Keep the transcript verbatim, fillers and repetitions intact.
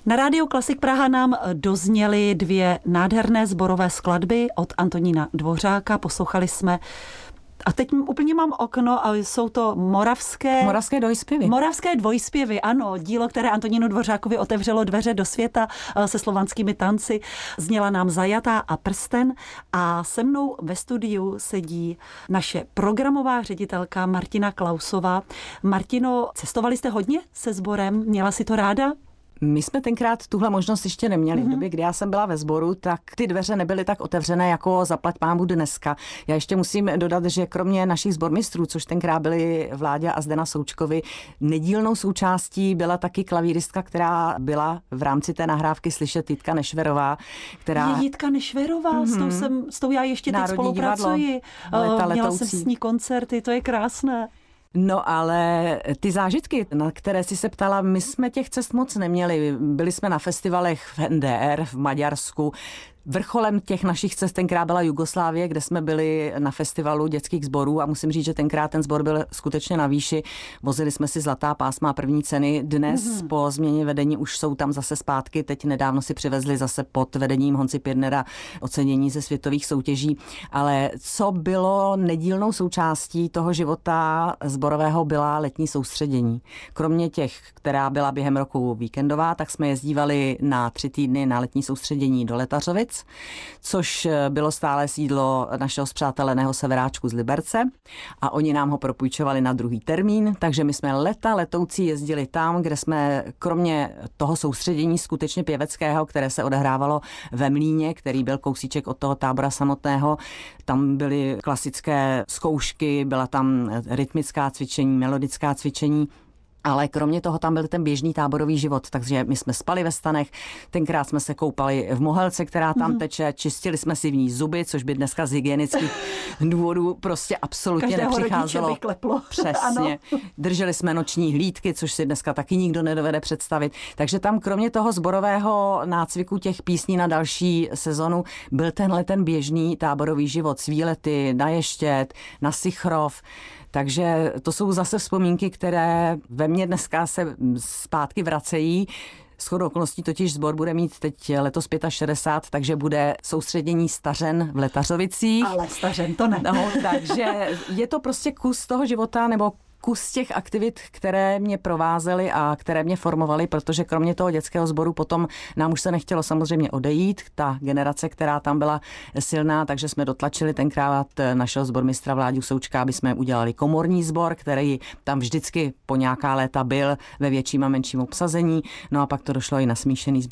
Na rádiu Klasik Praha nám dozněly dvě nádherné sborové skladby od Antonína Dvořáka. Poslouchali jsme a teď úplně mám okno a jsou to moravské... Moravské dvojspěvy. Moravské dvojspěvy, ano. Dílo, které Antonínu Dvořákovi otevřelo dveře do světa se slovanskými tanci. Zněla nám Zajatá a prsten a se mnou ve studiu sedí naše programová ředitelka Martina Klausová. Martino, cestovali jste hodně se sborem? Měla si to ráda? My jsme tenkrát tuhle možnost ještě neměli. Mm-hmm. V době, kdy já jsem byla ve sboru, tak ty dveře nebyly tak otevřené jako zaplať pánbůh dneska. Já ještě musím dodat, že kromě našich sbormistrů, což tenkrát byli Vláďa a Zdena Součkovi, nedílnou součástí byla taky klavíristka, která byla v rámci té nahrávky slyšet, Jitka Nešverová, která... Je Jitka Nešverová, mm-hmm. s, tou jsem, s tou já ještě Národní teď spolupracuji. Divadlo, Měla jsem s ní koncerty, to je krásné. No ale ty zážitky, na které jsi se ptala, my jsme těch cest moc neměli. Byli jsme na festivalech v N D R, v Maďarsku. Vrcholem těch našich cest tenkrát byla Jugoslávie, kde jsme byli na festivalu dětských sborů a musím říct, že tenkrát ten sbor byl skutečně na výši. Vozili jsme si zlatá pásma první ceny. Dnes mm-hmm. po změně vedení už jsou tam zase zpátky. Teď nedávno si přivezli zase pod vedením Honzi Pirnera ocenění ze světových soutěží. Ale co bylo nedílnou součástí toho života sborového, byla letní soustředění. Kromě těch, která byla během roku víkendová, tak jsme jezdívali na tři týdny na letní soustředění do Letařovic, což bylo stále sídlo našeho spřáteleného severáčku z Liberce a oni nám ho propůjčovali na druhý termín, takže my jsme leta letoucí jezdili tam, kde jsme kromě toho soustředění skutečně pěveckého, které se odehrávalo ve Mlýně, který byl kousíček od toho tábora samotného, tam byly klasické zkoušky, byla tam rytmická cvičení, melodická cvičení. Ale kromě toho tam byl ten běžný táborový život, takže my jsme spali ve stanech, tenkrát jsme se koupali v Mohelce, která tam teče, čistili jsme si v ní zuby, což by dneska z hygienických důvodů prostě absolutně každého nepřicházelo. Přesně. Ano. Drželi jsme noční hlídky, což si dneska taky nikdo nedovede představit. Takže tam kromě toho sborového nácviku těch písní na další sezonu byl tenhle ten běžný táborový život s výlety na Ještěd, na Sichrov. Takže to jsou zase vzpomínky, které ve mně dneska se zpátky vracejí. Shodou okolností totiž sbor bude mít teď letos šedesát pět, takže bude soustředění stařen v Letařovicích. Ale stařen to ne. No, takže je to prostě kus toho života, nebo kus těch aktivit, které mě provázely a které mě formovaly, protože kromě toho dětského sboru potom nám už se nechtělo samozřejmě odejít. Ta generace, která tam byla silná, takže jsme dotlačili tenkrát našeho sbormistra Vláďu Součka, aby jsme udělali komorní sbor, který tam vždycky po nějaká léta byl ve větším a menším obsazení. No a pak to došlo i na smíšený sbor.